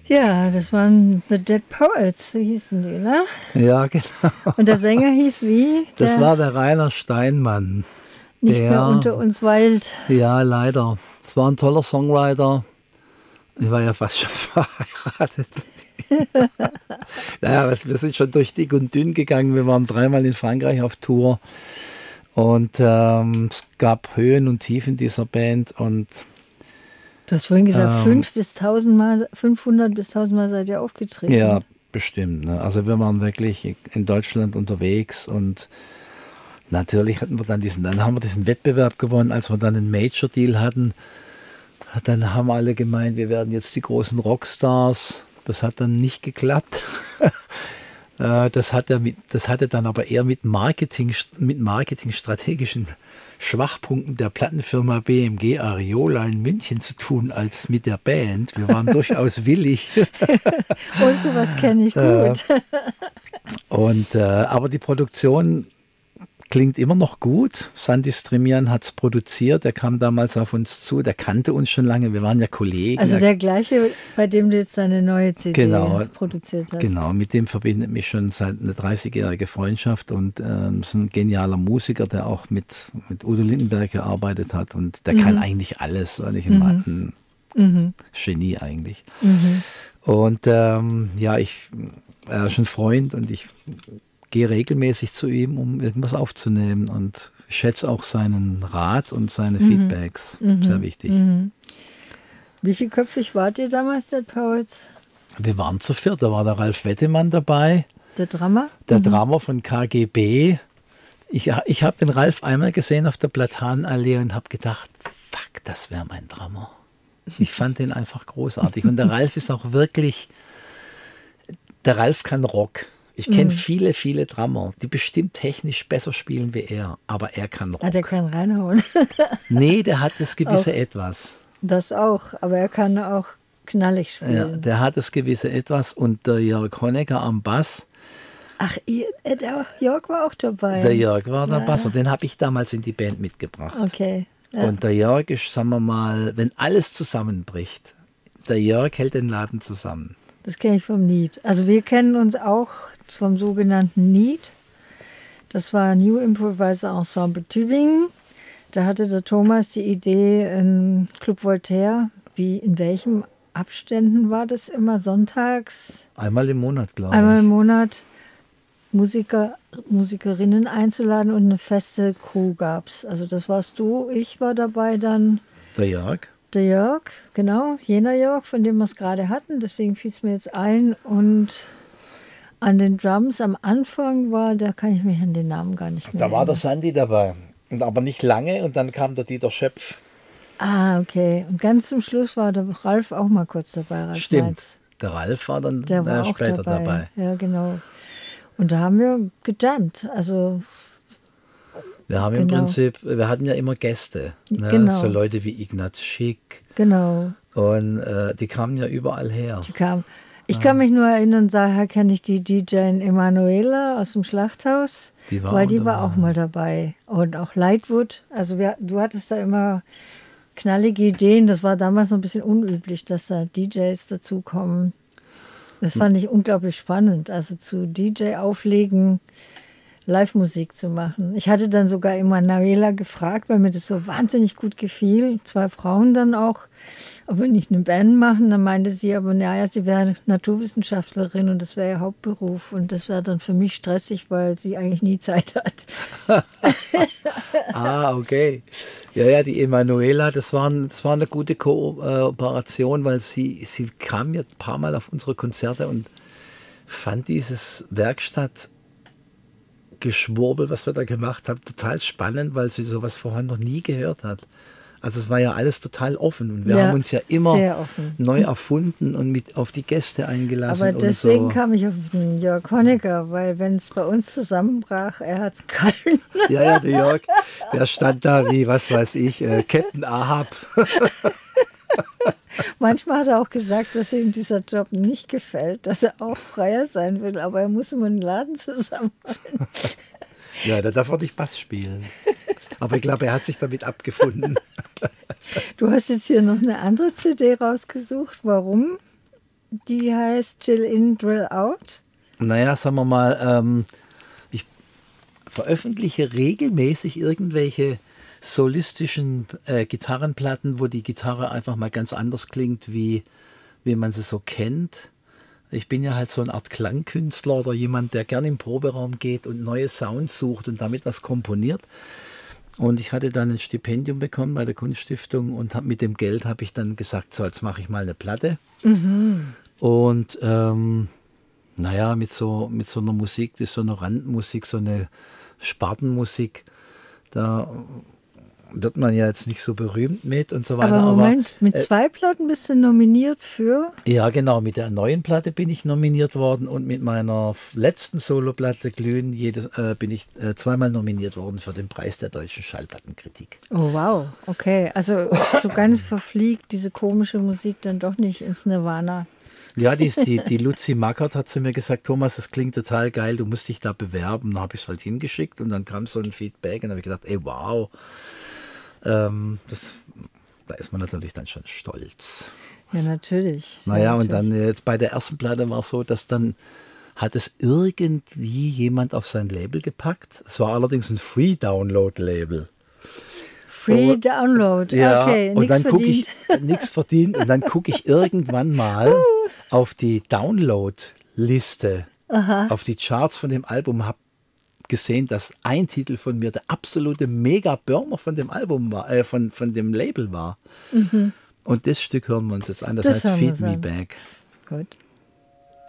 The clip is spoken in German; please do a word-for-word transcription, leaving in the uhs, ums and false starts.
Ja, das waren The Dead Poets, so hießen die, ne? Ja, genau. Und der Sänger hieß wie? Das Der war der Rainer Steinmann. nicht der, mehr unter uns weilt. Ja, leider. Es war ein toller Songwriter. Ich war ja fast schon verheiratet. Naja, wir sind schon durch dick und dünn gegangen. Wir waren dreimal in Frankreich auf Tour. Und ähm, es gab Höhen und Tiefen dieser Band. Und Du hast vorhin gesagt, ähm, fünf bis tausend Mal, fünfhundert bis tausend Mal seid ihr aufgetreten. ja, bestimmt. Ne? Also wir waren wirklich in Deutschland unterwegs und natürlich hatten wir dann diesen, dann haben wir diesen Wettbewerb gewonnen, als wir dann einen Major-Deal hatten. Dann haben alle gemeint, wir werden jetzt die großen Rockstars. Das hat dann nicht geklappt. Das hatte, mit, das hatte dann aber eher mit Marketing, mit marketingstrategischen Schwachpunkten der Plattenfirma B M G Ariola in München zu tun, als mit der Band. Wir waren durchaus willig. Und sowas kenne ich gut. Und, äh, aber die Produktion klingt immer noch gut. Sandy Strimian hat es produziert. Der kam damals auf uns zu. Der kannte uns schon lange. Wir waren ja Kollegen. Also der gleiche, bei dem du jetzt deine neue C D genau, produziert hast. Genau, mit dem verbindet mich schon seit eine dreißigjährige Freundschaft. Und ähm, ist ein genialer Musiker, der auch mit, mit Udo Lindenberg gearbeitet hat. Und der mhm. kann eigentlich alles. Eigentlich ein, mhm. ein mhm. Genie eigentlich. Mhm. Und ähm, ja, ich, er ist ein Freund und ich gehe regelmäßig zu ihm, um irgendwas aufzunehmen und schätze auch seinen Rat und seine mhm. Feedbacks. Mhm. Sehr wichtig. Mhm. Wie vielköpfig wart ihr damals, Dead Poets? Wir waren zu viert. Da war der Ralf Wettemann dabei. Der Drummer? Der mhm. Drummer von K G B. Ich, ich habe den Ralf einmal gesehen auf der Platanenallee und habe gedacht, fuck, das wäre mein Drummer. Ich fand den einfach großartig. Und der Ralf ist auch wirklich, der Ralf kann Rock. Ich kenne mm. viele, viele Drummer, die bestimmt technisch besser spielen wie er, aber er kann Rock. Ah, der kann reinhauen. Nee, der hat das gewisse auch, etwas. Das auch, aber er kann auch knallig spielen. Ja, der hat das gewisse etwas und der Jörg Honecker am Bass. Ach, der Jörg war auch dabei. Der Jörg war der ja. Bass und den habe ich damals in die Band mitgebracht. Okay. Ja. Und der Jörg ist, sagen wir mal, wenn alles zusammenbricht, der Jörg hält den Laden zusammen. Das kenne ich vom Need. Also wir kennen uns auch vom sogenannten Need. Das war New Improviser Ensemble Tübingen. Da hatte der Thomas die Idee, in Club Voltaire, wie in welchen Abständen war das immer? Sonntags? Einmal im Monat, glaube ich. Einmal im Monat Musiker, Musikerinnen einzuladen und eine feste Crew gab es. Also das warst du, ich war dabei dann. Der Jörg. Der Jörg, genau, jener Jörg, von dem wir es gerade hatten, deswegen fiel es mir jetzt ein. Und an den Drums am Anfang war, da kann ich mich an den Namen gar nicht mehr Da war erinnern. der Sandy dabei, und aber nicht lange und dann kam der Dieter Schöpf. Ah, okay. Und ganz zum Schluss war der Ralf auch mal kurz dabei. Ralf Stimmt, Meitz. der Ralf war dann der war äh, auch später dabei. dabei. Ja, genau. Und da haben wir gejammt, also... Wir haben genau. im Prinzip, wir hatten ja immer Gäste, ne? Genau. So Leute wie Ignaz Schick. Genau. Und äh, die kamen ja überall her. Die kamen. Ich kann mich nur erinnern, daher kenne ich die D J Emanuela aus dem Schlachthaus, Die war weil die auch war dabei. auch mal dabei. Und auch Lightwood. Also wir, du hattest da immer knallige Ideen. Das war damals noch ein bisschen unüblich, dass da D Js dazukommen. Das fand ich unglaublich spannend. Also zu D J-Auflegen Live-Musik zu machen. Ich hatte dann sogar immer Naela gefragt, weil mir das so wahnsinnig gut gefiel. Zwei Frauen dann auch, ob wir nicht eine Band machen. Dann meinte sie aber, naja, sie wäre Naturwissenschaftlerin und das wäre ihr Hauptberuf. Und das wäre dann für mich stressig, weil sie eigentlich nie Zeit hat. Ah, okay. Ja, ja, die Emanuela, das war, das war eine gute Kooperation, weil sie, sie kam ja ein paar Mal auf unsere Konzerte und fand dieses Werkstatt Geschwurbel, was wir da gemacht haben, total spannend, weil sie sowas vorher noch nie gehört hat. Also es war ja alles total offen und wir Ja, haben uns ja immer sehr offen. neu erfunden und mit auf die Gäste eingelassen. Aber deswegen und so. kam ich auf den Jörg Honecker, weil wenn es bei uns zusammenbrach, er hat es gehalten. Ja, ja, der Jörg, der stand da wie, was weiß ich, äh, Captain Ahab. Manchmal hat er auch gesagt, dass ihm dieser Job nicht gefällt, dass er auch freier sein will, aber er muss immer den Laden zusammenhalten. Ja, da darf er nicht Bass spielen. Aber ich glaube, er hat sich damit abgefunden. Du hast jetzt hier noch eine andere C D rausgesucht. Warum? die heißt Chill In, Drill Out? Naja, sagen wir mal, ähm, ich veröffentliche regelmäßig irgendwelche solistischen äh, Gitarrenplatten, wo die Gitarre einfach mal ganz anders klingt, wie, wie man sie so kennt. Ich bin ja halt so eine Art Klangkünstler oder jemand, der gerne im Proberaum geht und neue Sounds sucht und damit was komponiert. Und ich hatte dann ein Stipendium bekommen bei der Kunststiftung und hab, mit dem Geld habe ich dann gesagt, so jetzt mache ich mal eine Platte. Mhm. Und ähm, naja, mit so, mit so einer Musik, das ist so eine Randmusik, so eine Spartenmusik, da wird man ja jetzt nicht so berühmt mit und so weiter. Aber Moment, aber, mit äh, zwei Platten bist du nominiert für? Ja, genau, mit der neuen Platte bin ich nominiert worden und mit meiner letzten Soloplatte Glühen jedes, äh, bin ich äh, zweimal nominiert worden für den Preis der deutschen Schallplattenkritik. Oh wow, okay. Also so ganz verfliegt diese komische Musik dann doch nicht ins Nirvana. Ja, die, die, die Luzi Mackert hat zu mir gesagt, Thomas, das klingt total geil, du musst dich da bewerben. Dann habe ich es halt hingeschickt und dann kam so ein Feedback und habe ich gedacht, ey, wow. Ähm, das, da ist man natürlich dann schon stolz. Ja, natürlich. Naja, ja, und natürlich. dann jetzt bei der ersten Platte war es so, dass dann hat es irgendwie jemand auf sein Label gepackt. Es war allerdings ein Free-Download-Label. Free Oh, Download, ja, okay, und nichts dann gucke ich verdient. nichts verdient und dann gucke ich irgendwann mal auf die Download-Liste, auf die Charts von dem Album, habe gesehen, dass ein Titel von mir der absolute Mega-Burner von dem Album war, äh, von, von dem Label war. Mhm. Und das Stück hören wir uns jetzt an, das, Das heißt hören wir Feed uns Me an. Back. Gut.